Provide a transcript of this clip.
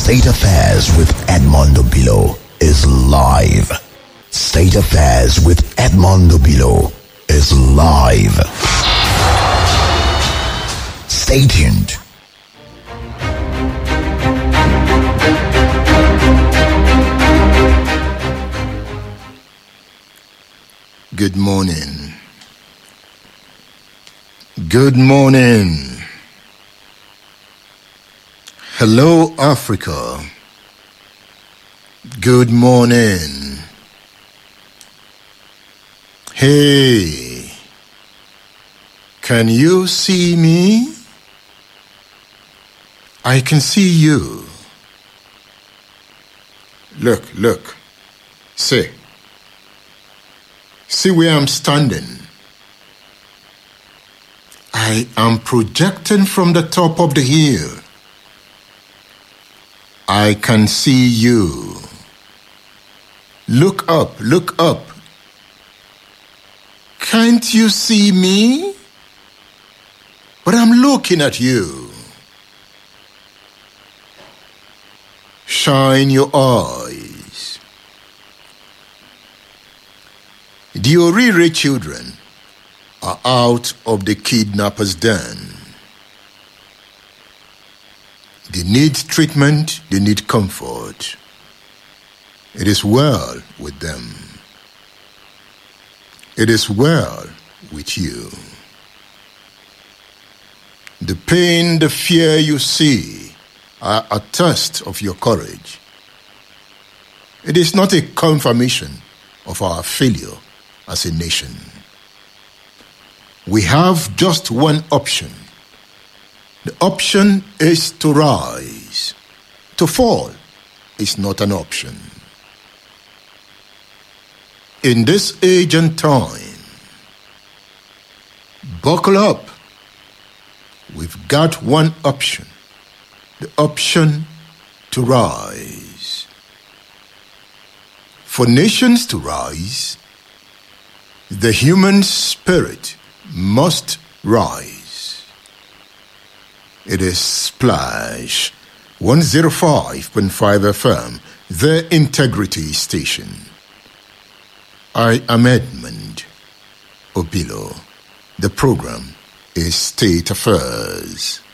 State Affairs with Edmondo Bilo is live. State Affairs with Edmondo Bilo is live. Stay tuned. Good morning. Good morning. Hello, Africa. Good morning. Hey, can you see me? I can see you. Look. See where I'm standing. I am projecting from the top of the hill. I can see you. Look up. Can't you see me? But I'm looking at you. Shine your eyes. The Orire children are out of the kidnapper's den. They need treatment, they need comfort. It is well with them. It is well with you. The pain, the fear you see are a test of your courage. It is not a confirmation of our failure as a nation. We have just one option. The option is to rise. To fall is not an option. In this age and time, buckle up. We've got one option. The option to rise. For nations to rise, the human spirit must rise. It is Splash 105.5 FM, the Integrity Station. I am Edmond Obilo. The program is State Affairs.